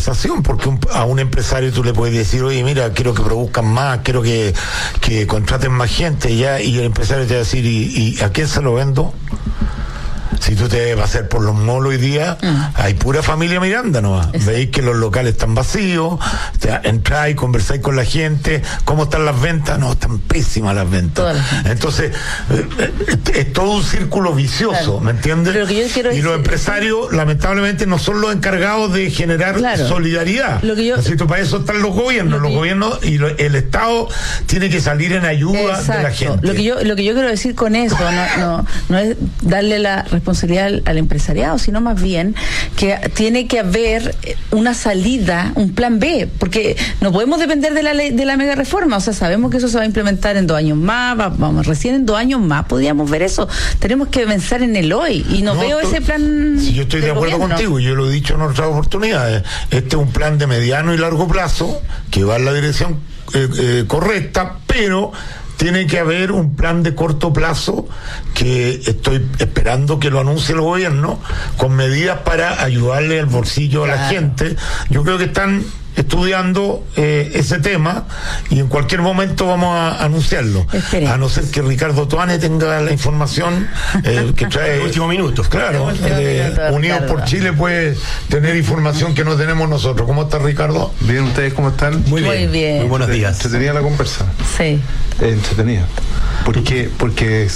conversación, porque a un empresario tú le puedes decir, oye, mira, quiero que produzcan más, quiero que contraten más gente, ya, y el empresario te va a decir, ¿y a quién se lo vendo? Si tú te vas a hacer por los malls hoy día, hay pura familia Miranda nomás. Veis que los locales están vacíos, entráis, conversáis con la gente, ¿cómo están las ventas? No, están pésimas las ventas. Entonces, es todo un círculo vicioso, claro. ¿Me entiendes? Y los empresarios, lamentablemente, no son los encargados de generar solidaridad. Para eso están los gobiernos. Los gobiernos y el Estado tiene que salir en ayuda de la gente. Lo que yo quiero decir con eso no es darle la responsabilidad al empresariado, sino más bien que tiene que haber una salida, un plan B, porque no podemos depender de la mega reforma. O sea, sabemos que eso se va a implementar en 2 años más, recién en 2 años más podríamos ver eso. Tenemos que pensar en el hoy, y no veo ese plan. Sí, yo estoy de acuerdo contigo, yo lo he dicho en otras oportunidades. Este es un plan de mediano y largo plazo que va en la dirección correcta, pero tiene que haber un plan de corto plazo que estoy esperando que lo anuncie el gobierno, con medidas para ayudarle al bolsillo a la gente. Yo creo que están estudiando ese tema, y en cualquier momento vamos a anunciarlo. A no ser que Ricardo Toane tenga la información que trae el último minuto. Claro, Unidos por Chile puede tener información que no tenemos nosotros. ¿Cómo está, Ricardo? Bien, ¿ustedes cómo están? Muy bien. Muy buenos días. ¿Entretenida la conversa? Sí. Entretenida. Porque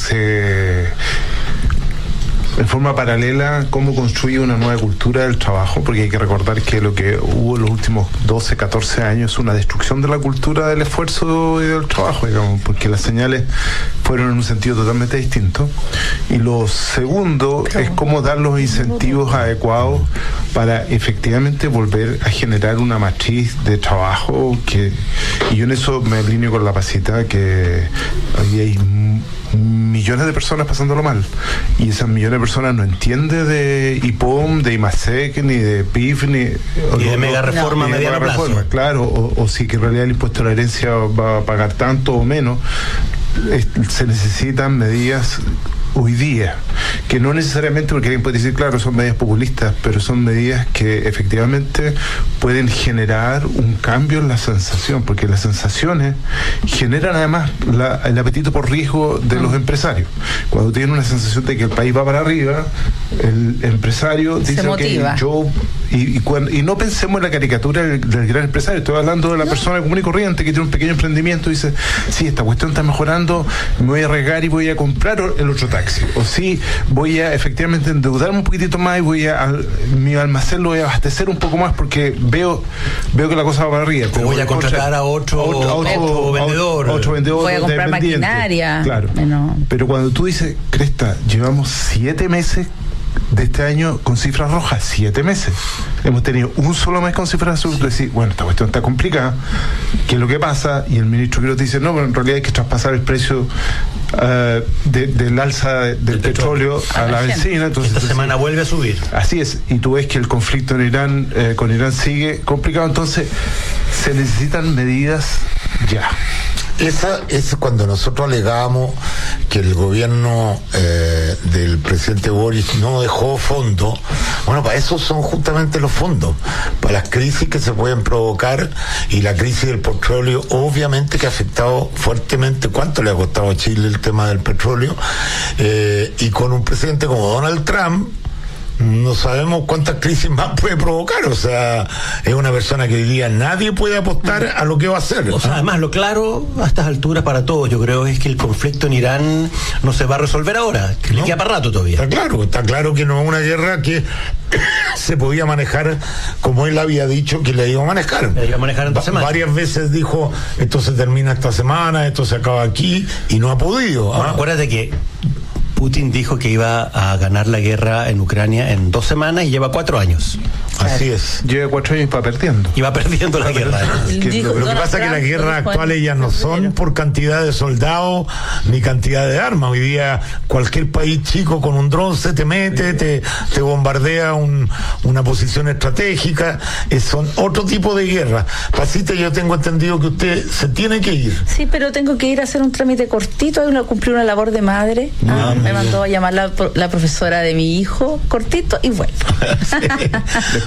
en forma paralela, cómo construye una nueva cultura del trabajo, porque hay que recordar que lo que hubo en los últimos 12, 14 años es una destrucción de la cultura del esfuerzo y del trabajo, digamos, porque las señales fueron en un sentido totalmente distinto. Y lo segundo es cómo dar los incentivos adecuados para efectivamente volver a generar una matriz de trabajo y yo en eso me alineo con la Pasita, que hoy hay millones de personas pasándolo mal, y esas millones de personas no entienden de IPOM, de IMASEC, ni de PIF, ni de mega reforma a mediano plazo. Claro, o si que en realidad el impuesto a la herencia va a pagar tanto o menos. Se necesitan medidas hoy día, que no necesariamente, porque alguien puede decir, claro, son medidas populistas, pero son medidas que efectivamente pueden generar un cambio en la sensación, porque las sensaciones generan además el apetito por riesgo de los empresarios. Cuando tienen una sensación de que el país va para arriba, el empresario dice, y no pensemos en la caricatura del gran empresario, estoy hablando de la persona común y corriente que tiene un pequeño emprendimiento y dice, sí, esta cuestión está mejorando, me voy a arriesgar y voy a comprar el otro taxi. O sí, voy a efectivamente endeudarme un poquitito más y mi almacén lo voy a abastecer un poco más porque veo que la cosa va para arriba. Pero voy a contratar a otro vendedor. Voy a comprar maquinaria. Claro. Pero cuando tú dices, Cresta, llevamos 7 meses de este año con cifras rojas, 7 meses. Hemos tenido un solo mes con cifras azules. Decir, bueno, esta cuestión está complicada, ¿qué es lo que pasa? Y el ministro Quiroz dice, no, pero en realidad hay que traspasar el precio del alza del petróleo a la benzina. Entonces, esta semana vuelve a subir. Así es, y tú ves que el conflicto en Irán, con Irán sigue complicado, entonces se necesitan medidas ya. Esa es cuando nosotros alegábamos que el gobierno del presidente Boris no dejó fondos. Bueno, para eso son justamente los fondos, para las crisis que se pueden provocar, y la crisis del petróleo obviamente que ha afectado fuertemente. ¿Cuánto le ha costado a Chile el tema del petróleo? Y con un presidente como Donald Trump, no sabemos cuántas crisis más puede provocar. O sea, es una persona que hoy día nadie puede apostar a lo que va a hacer. O sea, además, lo claro a estas alturas para todos, yo creo, es que el conflicto en Irán no se va a resolver ahora, que le queda para rato todavía. Está claro que no es una guerra que se podía manejar como él había dicho que le iba a manejar. Le iba a manejar en 2 semanas. Varias veces dijo, esto se termina esta semana, esto se acaba aquí, y no ha podido. Bueno, acuérdate que Putin dijo que iba a ganar la guerra en Ucrania en 2 semanas y lleva 4 años. Así es. Lleva 4 años y va perdiendo. Y va perdiendo la guerra. Lo que pasa es que las guerras actuales ya no son por cantidad de soldados ni cantidad de armas. Hoy día cualquier país chico con un dron se te mete, te bombardea una posición estratégica. Son otro tipo de guerra. Pasita, yo tengo entendido que usted se tiene que ir. Sí, pero tengo que ir a hacer un trámite cortito, cumplir una labor de madre. Me mandó a llamar la profesora de mi hijo, cortito, y vuelvo. Sí.